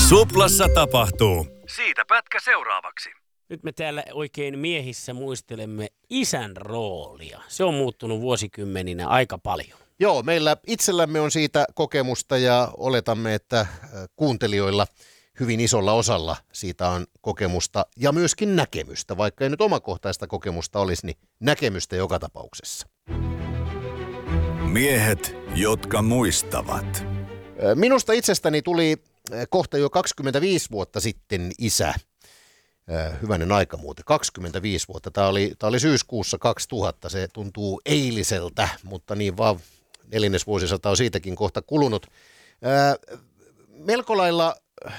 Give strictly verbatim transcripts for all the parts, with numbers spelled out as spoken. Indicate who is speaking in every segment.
Speaker 1: Suplassa tapahtuu. Siitä pätkä seuraavaksi.
Speaker 2: Nyt me täällä oikein miehissä muistelemme isän roolia. Se on muuttunut vuosikymmeninä aika paljon.
Speaker 3: Joo, meillä itsellämme on siitä kokemusta ja oletamme, että kuuntelijoilla hyvin isolla osalla siitä on kokemusta ja myöskin näkemystä. Vaikka ei nyt omakohtaista kokemusta olisi, niin näkemystä joka tapauksessa.
Speaker 1: Miehet, jotka muistavat.
Speaker 3: Minusta itsestäni tuli kohta jo kaksikymmentäviisi vuotta sitten isä. Hyvänen aika muuten, kaksikymmentäviisi vuotta. Tämä oli, tämä oli syyskuussa kaksituhatta, se tuntuu eiliseltä, mutta niin vaan neljännesvuosisata on siitäkin kohta kulunut. Melko lailla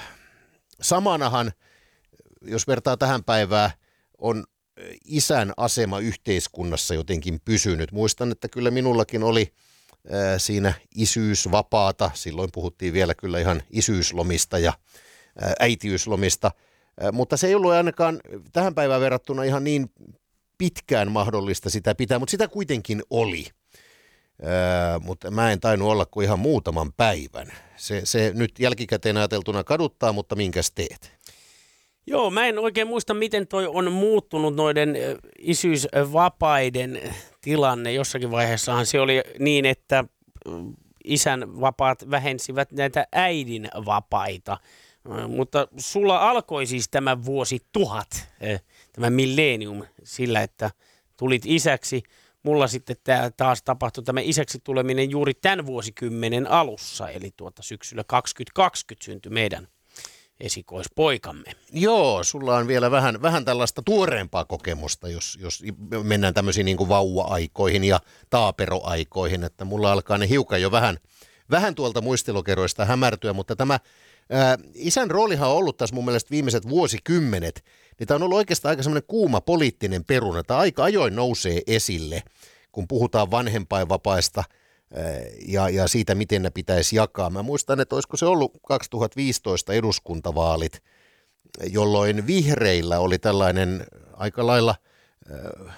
Speaker 3: samanahan, jos vertaa tähän päivään, on isän asema yhteiskunnassa jotenkin pysynyt. Muistan, että kyllä minullakin oli ää, siinä isyysvapaata. Silloin puhuttiin vielä kyllä ihan isyyslomista ja ää, äitiyslomista. Ää, mutta se ei ollut ainakaan tähän päivään verrattuna ihan niin pitkään mahdollista sitä pitää, mutta sitä kuitenkin oli. Ää, mutta mä en tainnut olla kuin ihan muutaman päivän. Se, se nyt jälkikäteen ajateltuna kaduttaa, mutta minkäs teet?
Speaker 2: Joo, mä en oikein muista, miten toi on muuttunut noiden isyysvapaiden tilanne. Jossakin vaiheessahan se oli niin, että isän vapaat vähensivät näitä äidin vapaita. Mutta sulla alkoi siis tämä vuosi tuhat, tämä millennium, sillä, että tulit isäksi. Mulla sitten tää taas tapahtui tämä isäksi tuleminen juuri tämän vuosikymmenen alussa, eli tuota syksyllä kaksituhattakaksikymmentä syntyi meidän esikoispoikamme.
Speaker 3: Joo, sulla on vielä vähän, vähän tällaista tuoreempaa kokemusta, jos, jos mennään tämmöisiin niin kuin vauva-aikoihin ja taaperoaikoihin, että mulla alkaa ne hiukan jo vähän, vähän tuolta muistelukerroista hämärtyä, mutta tämä ää, isän roolihan on ollut tässä mun mielestä viimeiset vuosikymmenet, niin tämä on ollut oikeastaan aika semmoinen kuuma poliittinen peruna, tämä aika ajoin nousee esille, kun puhutaan vanhempainvapaista Ja, ja siitä, miten ne pitäisi jakaa. Mä muistan, että olisiko se ollut kaksituhattaviisitoista eduskuntavaalit, jolloin vihreillä oli tällainen aika lailla äh,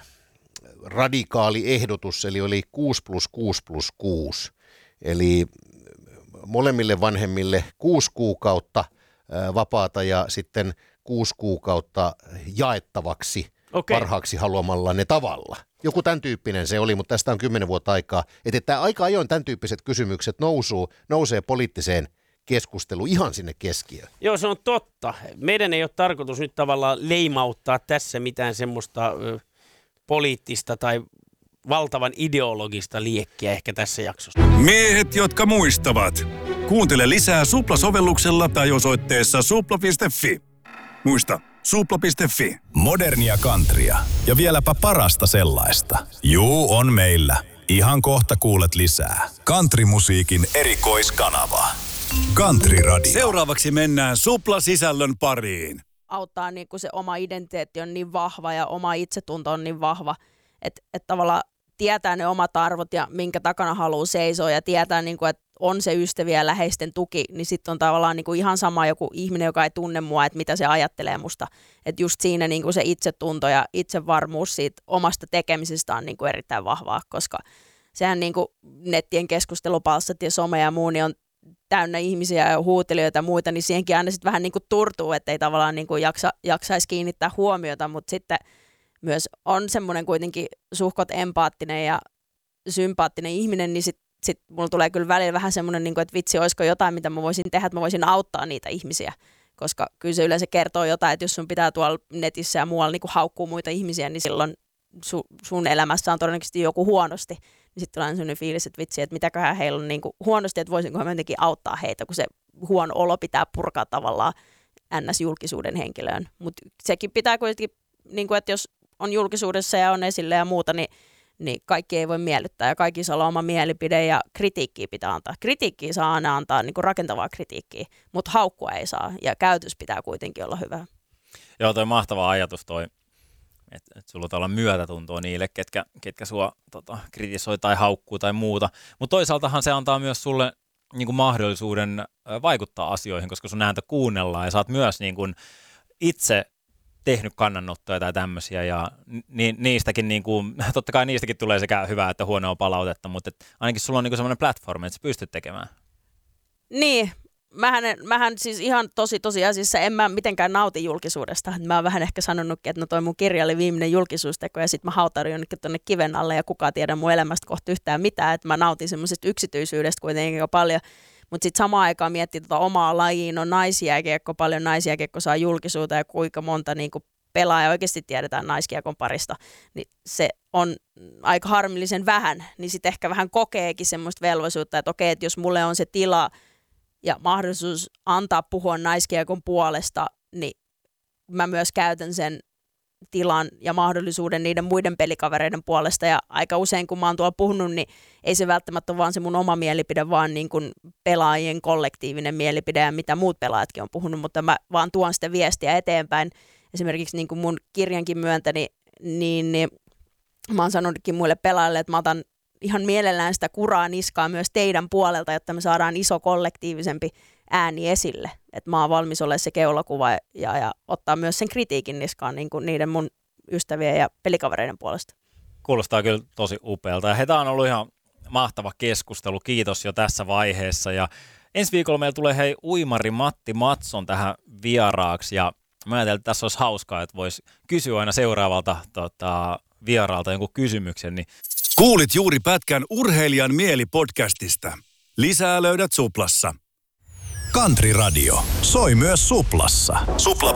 Speaker 3: radikaali ehdotus, eli oli kuusi plus kuusi plus kuusi. Eli molemmille vanhemmille kuusi kuukautta äh, vapaata ja sitten kuusi kuukautta jaettavaksi okay. parhaaksi haluamallanne tavalla. Joku tämän tyyppinen se oli, mutta tästä on kymmenen vuotta aikaa. Että, että aika ajoin tämän tyyppiset kysymykset nousuu, nousee poliittiseen keskusteluun ihan sinne keskiöön.
Speaker 2: Joo, se on totta. Meidän ei ole tarkoitus nyt tavallaan leimauttaa tässä mitään semmoista ö, poliittista tai valtavan ideologista liekkiä ehkä tässä jaksossa.
Speaker 1: Miehet, jotka muistavat. Kuuntele lisää Supla-sovelluksella tai osoitteessa supla piste fi. Muista, supla piste fi.
Speaker 4: Modernia countrya ja vieläpä parasta sellaista. Juu, on meillä. Ihan kohta kuulet lisää. Countrymusiikin erikoiskanava. Country Radio.
Speaker 1: Seuraavaksi mennään Supla-sisällön pariin.
Speaker 5: Auttaa niin kuin se oma identiteetti on niin vahva ja oma itsetunto on niin vahva, että, että tavallaan tietää ne omat arvot ja minkä takana haluaa seisoa ja tietää, niin kuin, että on se ystäviä ja läheisten tuki, niin sitten on tavallaan niin kuin ihan sama joku ihminen, joka ei tunne mua, että mitä se ajattelee musta. Että just siinä niin kuin se itsetunto ja itsevarmuus siitä omasta tekemisestä on niin kuin erittäin vahvaa, koska sehän niin kuin nettien keskustelupalstat ja some ja muu niin on täynnä ihmisiä ja huutelijoita ja muita, niin siihenkin aina sitten vähän niin kuin turtuu, että ei tavallaan niin kuin jaksa, jaksaisi kiinnittää huomiota, mutta sitten myös on semmoinen kuitenkin suhkot empaattinen ja sympaattinen ihminen, niin sitten sit mulla tulee kyllä välillä vähän semmoinen, niin kuin, että vitsi, olisiko jotain, mitä mä voisin tehdä, että mä voisin auttaa niitä ihmisiä, koska kyllä se yleensä kertoo jotain, että jos sun pitää tuolla netissä ja muualla niin kuin haukkuu muita ihmisiä, niin silloin su, sun elämässä on todennäköisesti joku huonosti, niin sitten tulee sellainen fiilis, että vitsi, että mitäköhän heillä on niin kuin huonosti, että voisinkohan mä jotenkin auttaa heitä, kun se huono olo pitää purkaa tavallaan ns-julkisuuden henkilöön, mutta sekin pitää kuitenkin, niin kuin, että jos on julkisuudessa ja on esille ja muuta, niin, niin kaikki ei voi miellyttää ja kaikki saa olla oma mielipide ja kritiikkiä pitää antaa. Kritiikkiä saa aina antaa niin kuin rakentavaa kritiikkiä, mutta haukkua ei saa ja käytös pitää kuitenkin olla hyvä.
Speaker 6: Joo, toi mahtava ajatus toi, että et sulla olla myötätuntoa niille, ketkä, ketkä sua tota, kritisoi tai haukkuu tai muuta. Mutta toisaaltahan se antaa myös sulle niin kuin mahdollisuuden ö, vaikuttaa asioihin, koska sun ääntä kuunnellaan ja sä oot myös niin kuin itse tehnyt kannanottoja tai tämmöisiä ja ni, niistäkin niin kuin, totta kai niistäkin tulee sekä hyvää että huonoa palautetta, mutta et ainakin sulla on niin kuin semmoinen platformi, että sä pystyt tekemään.
Speaker 5: Niin, mähän, mähän siis ihan tosi tosiasiassa en mä mitenkään nauti julkisuudesta. Mä oon vähän ehkä sanonutkin, että no toi mun kirja oli viimeinen julkisuusteko ja sit mä hautaudun jonnekin tonne kiven alle ja kukaan tiedä mun elämästä kohta yhtään mitään. Että mä nautin semmoisesta yksityisyydestä kuitenkin jo paljon. Mutta sitten samaan aikaan miettii tota omaa lajiin, on naisjääkiekko, paljon naisjääkiekko saa julkisuutta ja kuinka monta niinku pelaaja oikeasti tiedetään naiskiekon parista, niin se on aika harmillisen vähän, niin sitten ehkä vähän kokeekin semmoista velvollisuutta, että okei, että jos mulle on se tila ja mahdollisuus antaa puhua naiskiekon puolesta, niin mä myös käytän sen tilan ja mahdollisuuden niiden muiden pelikavereiden puolesta, ja aika usein kun mä oon tuolla puhunut, niin ei se välttämättä ole vaan se mun oma mielipide, vaan niin kuin pelaajien kollektiivinen mielipide ja mitä muut pelaajatkin on puhunut, mutta mä vaan tuon sitä viestiä eteenpäin. Esimerkiksi niin kuin mun kirjankin myöntäni, niin, niin mä oon sanonutkin muille pelaajille, että mä otan ihan mielellään sitä kuraa niskaa myös teidän puolelta, jotta me saadaan iso kollektiivisempi ääni esille. Että mä oon valmis olemaan se keulakuva ja, ja ottaa myös sen kritiikin niskaan niin kuin niiden mun ystävien ja pelikavereiden puolesta.
Speaker 6: Kuulostaa kyllä tosi upealta. Ja hei, tää on ollut ihan mahtava keskustelu. Kiitos jo tässä vaiheessa. Ja ensi viikolla meillä tulee hei uimari Matti Matson tähän vieraaksi. Ja mä ajattelin, että tässä olisi hauskaa, että voisi kysyä aina seuraavalta tota, vieraalta jonkun kysymyksen. Niin...
Speaker 1: Kuulit juuri pätkän Urheilijan mieli podcastista. Lisää löydät Suplassa.
Speaker 4: Country Radio soi myös Suplassa. Supla